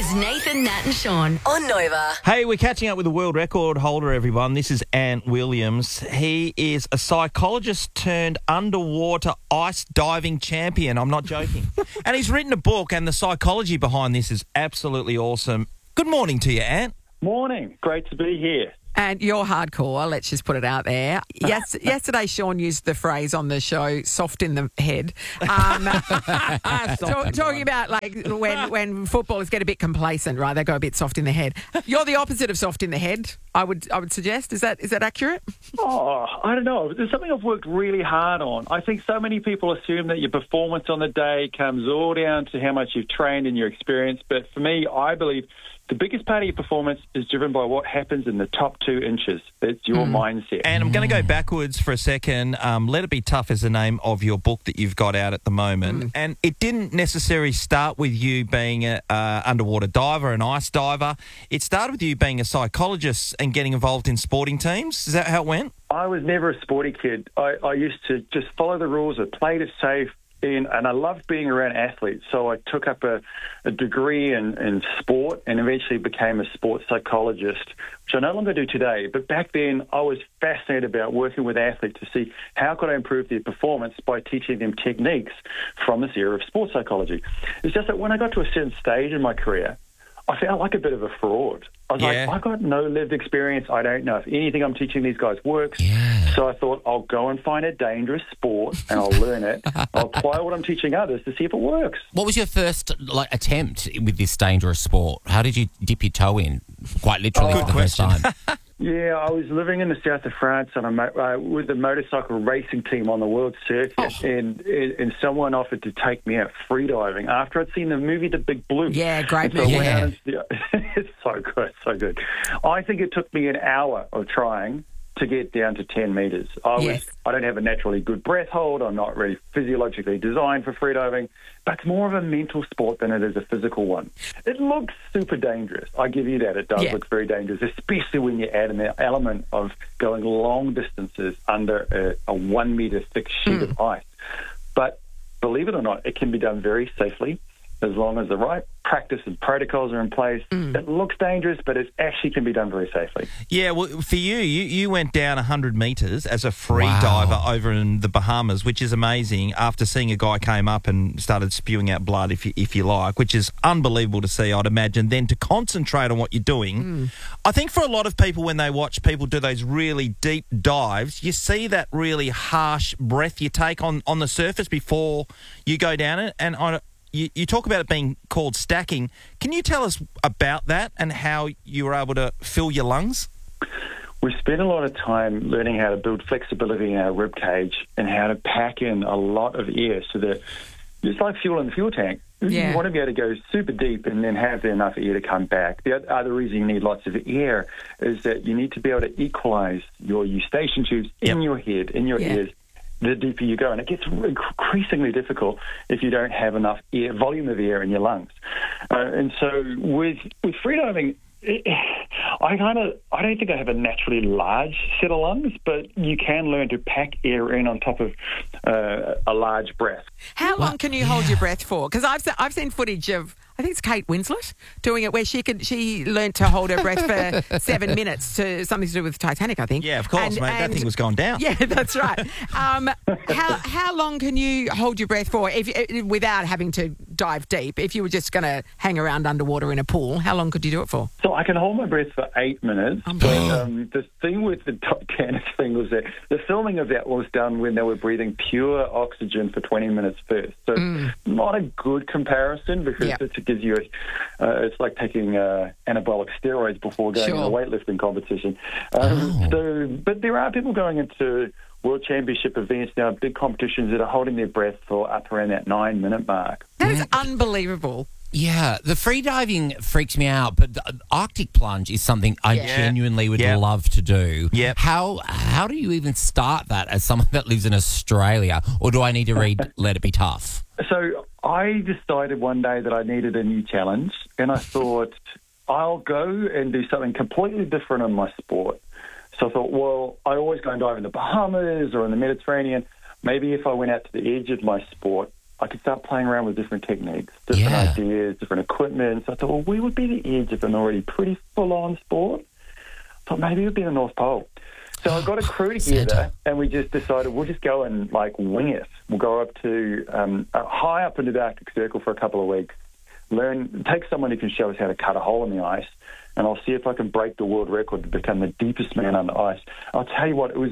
is Nathan, Nat and Sean on Nova. Hey, we're catching up with the world record holder, everyone. This is Ant Williams. He is a psychologist turned underwater ice diving champion. I'm not joking. And he's written a book, and the psychology behind this is absolutely awesome. Good morning to you, Ant. Morning. Great to be here. And you're hardcore, let's just put it out there. Yesterday, Sean used the phrase on the show, soft in the head. Talking about like when footballers get a bit complacent, right? They go a bit soft in the head. You're the opposite of soft in the head, I would suggest. Is that accurate? Oh, I don't know. There's something I've worked really hard on. I think so many people assume that your performance on the day comes all down to how much you've trained and your experience. But for me, I believe the biggest part of your performance is driven by what happens in the top 2 inches. That's your mindset. And I'm going to go backwards for a second. Let It Be Tough is the name of your book that you've got out at the moment. And it didn't necessarily start with you being an underwater diver, an ice diver. It started with you being a psychologist and getting involved in sporting teams. Is that how it went? I was never a sporty kid. I used to just follow the rules. I played it safe. And I loved being around athletes, so I took up a degree in sport and eventually became a sports psychologist, which I no longer do today. But back then, I was fascinated about working with athletes to see how could I improve their performance by teaching them techniques from this era of sports psychology. It's just that when I got to a certain stage in my career, I felt like a bit of a fraud. I was like, I got no lived experience. I don't know if anything I'm teaching these guys works. So I thought I'll go and find a dangerous sport and I'll learn it. I'll apply what I'm teaching others to see if it works. What was your first attempt with this dangerous sport? How did you dip your toe in, quite literally, for the first time? Yeah, I was living in the south of France with a motorcycle racing team on the world circuit, and someone offered to take me out freediving after I'd seen the movie The Big Blue. Yeah, great movie. movie. It's so good, so good. I think it took me an hour of trying to get down to 10 metres. I don't have a naturally good breath hold. I'm not really physiologically designed for freediving, but it's more of a mental sport than it is a physical one. It looks super dangerous. I give you that. It does look very dangerous, especially when you add in the element of going long distances under a 1 metre thick sheet of ice. But believe it or not, it can be done very safely as long as the right practice and protocols are in place. It looks dangerous, but it actually can be done very safely. Yeah, well, for you went down 100 metres as a free diver over in the Bahamas, which is amazing, after seeing a guy came up and started spewing out blood, if you like, which is unbelievable to see, I'd imagine. Then to concentrate on what you're doing. I think for a lot of people, when they watch people do those really deep dives, you see that really harsh breath you take on the surface before you go down it. And you talk about it being called stacking. Can you tell us about that and how you were able to fill your lungs? We spent a lot of time learning how to build flexibility in our rib cage and how to pack in a lot of air so that it's like fuel in the fuel tank. You want to be able to go super deep and then have enough air to come back. The other reason you need lots of air is that you need to be able to equalize your eustachian tubes in your head, in your ears, the deeper you go. And it gets increasingly difficult if you don't have enough volume of air in your lungs. And so with freediving, I don't think I have a naturally large set of lungs, but you can learn to pack air in on top of a large breath. How long can you hold your breath for? Because I've seen footage of, I think it's Kate Winslet doing it, where she learned to hold her breath for 7 minutes, to something to do with Titanic, I think. Yeah, of course, mate. That thing was going down. Yeah, that's right. How long can you hold your breath for without having to dive deep? If you were just going to hang around underwater in a pool, how long could you do it for? So I can hold my breath for 8 minutes. But the thing with the Titanic thing was that the filming of that was done when they were breathing pure oxygen for 20 minutes first. So not a good comparison, because it gives you it's like taking anabolic steroids before going in a weightlifting competition. But there are people going into World Championship events now, big competitions, that are holding their breath for up around that 9-minute mark. That is unbelievable. Yeah, the free diving freaks me out, but the Arctic plunge is something I genuinely would love to do. How do you even start that as someone that lives in Australia, or do I need to read Let It Be Tough? So I decided one day that I needed a new challenge, and I thought, I'll go and do something completely different in my sport. So I thought, well, I always go and dive in the Bahamas or in the Mediterranean. Maybe if I went out to the edge of my sport I could start playing around with different techniques, different ideas, different equipment. So I thought, well, we would be the edge of an already pretty full-on sport. I thought maybe it would be the North Pole. So I got a crew together, and we just decided we'll just go and, wing it. We'll go up to high up into the Arctic Circle for a couple of weeks, take someone who can show us how to cut a hole in the ice, and I'll see if I can break the world record to become the deepest man on the ice. I'll tell you what, it was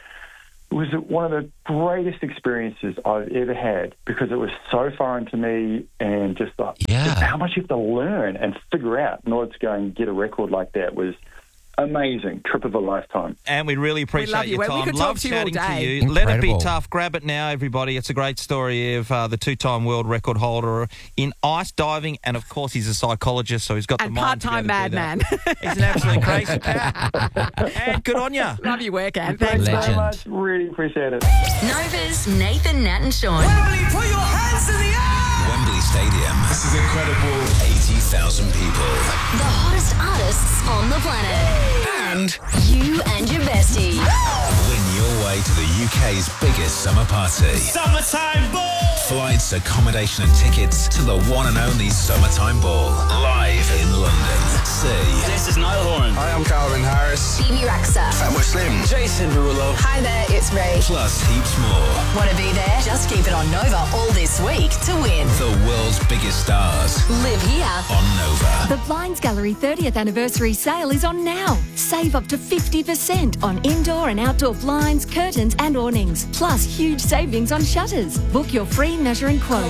one of the greatest experiences I've ever had, because it was so foreign to me, and just how much you have to learn and figure out in order to go and get a record like that was amazing. Trip of a lifetime. And we really appreciate your time. We could Love talk to you all chatting day. to you. Incredible. Let it be tough. Grab it now, everybody. It's a great story of the two-time world record holder in ice diving, and of course he's a psychologist, so he's got the mind to be able to do part-time that. He's an absolute crazy cat. And good on you. Love your work, Anne. Thanks Thanks, so Legend. much. Really appreciate it. Nova's Nathan, Nat and Sean. Wembley, put your hands in the air! Wembley Stadium. This is incredible. 80,000 people. The hottest artists on the planet. And You and your bestie. win your way to the UK's biggest summer party. Summertime ball! Flights, accommodation and tickets to the one and only Summertime Ball. Live in London. See This is Niall Horan. Hi, I'm Calvin Harris. Phoebe Raxa. Fatboy Slim. Jason Derulo. Hi there, it's Ray. Plus heaps more. Want to be there? Just keep it on Nova all this week to win. The world's biggest stars Live here. on Nova. The Blinds Gallery 30th anniversary sale is on now. Save up to 50% on indoor and outdoor blinds, curtains and awnings. Plus huge savings on shutters. Book your free measure and quote.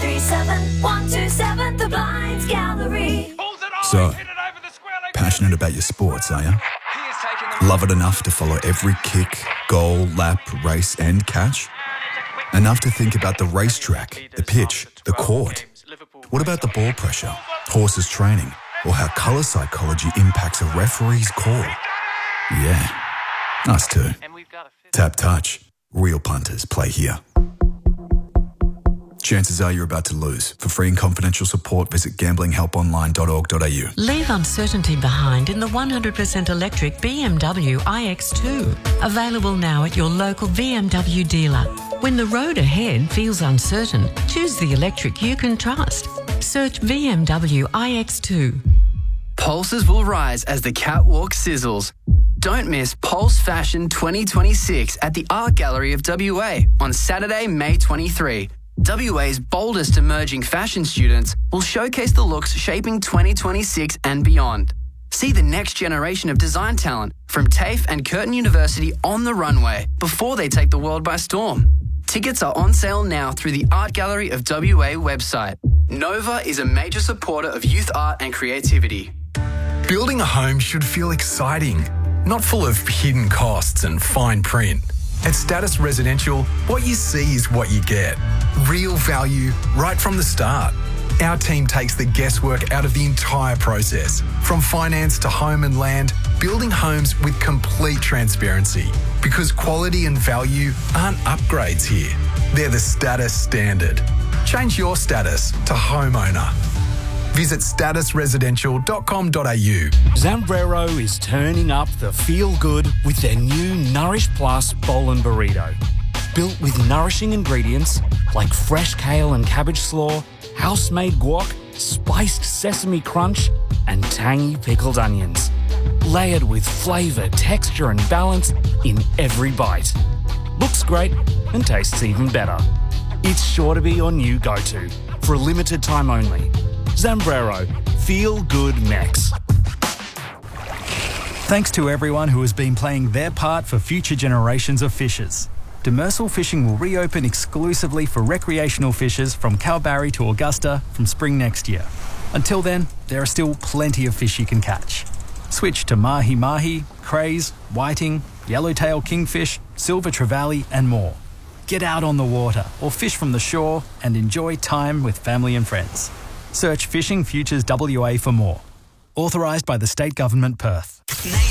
137-127, The Blinds Gallery. So, passionate about your sports, are you? Love it enough to follow every kick, goal, lap, race and catch? Enough to think about the racetrack, the pitch, the court? What about the ball pressure, horses training, or how colour psychology impacts a referee's call? Yeah, us too. Tap Touch. Real punters play here. Chances are you're about to lose. For free and confidential support, visit gamblinghelponline.org.au. Leave uncertainty behind in the 100% electric BMW iX2. Available now at your local BMW dealer. When the road ahead feels uncertain, choose the electric you can trust. Search BMW iX2. Pulses will rise as the catwalk sizzles. Don't miss Pulse Fashion 2026 at the Art Gallery of WA on Saturday, May 23. WA's boldest emerging fashion students will showcase the looks shaping 2026 and beyond. See the next generation of design talent from TAFE and Curtin University on the runway before they take the world by storm. Tickets are on sale now through the Art Gallery of WA website. Nova is a major supporter of youth art and creativity. Building a home should feel exciting, not full of hidden costs and fine print. At Status Residential, what you see is what you get. Real value right from the start. Our team takes the guesswork out of the entire process. From finance to home and land, building homes with complete transparency. Because quality and value aren't upgrades here. They're the status standard. Change your status to homeowner. Visit statusresidential.com.au. Zambrero is turning up the feel-good with their new Nourish Plus Bowl and Burrito. Built with nourishing ingredients like fresh kale and cabbage slaw, house-made guac, spiced sesame crunch, and tangy pickled onions. Layered with flavour, texture and balance in every bite. Looks great and tastes even better. It's sure to be your new go-to for a limited time only. Zambrero, feel good Mex. Thanks to everyone who has been playing their part for future generations of fishers. Demersal Fishing will reopen exclusively for recreational fishers from Kalbarri to Augusta from spring next year. Until then, there are still plenty of fish you can catch. Switch to mahi-mahi, crays, whiting, yellowtail kingfish, silver trevally and more. Get out on the water or fish from the shore and enjoy time with family and friends. Search Fishing Futures WA for more. Authorised by the State Government, Perth.